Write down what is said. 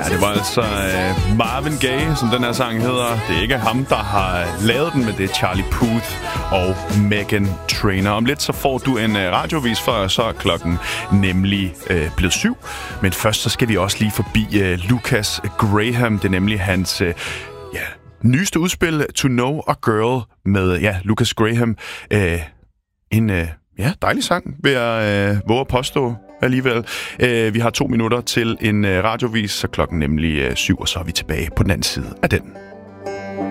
Det var altså Marvin Gaye, som den her sang hedder. Det er ikke ham, der har lavet den, men det er Charlie Puth og Meghan Trainor. Om lidt så får du en radiovis, for så er klokken nemlig blevet 7. Men først så skal vi også lige forbi Lucas Graham. Det er nemlig hans nyeste udspil, To Know a Girl, med Lucas Graham. En dejlig sang, vil jeg våge at påstå alligevel. Vi har 2 minutter til en radiovis, så klokken nemlig 7, og så er vi tilbage på den anden side af den.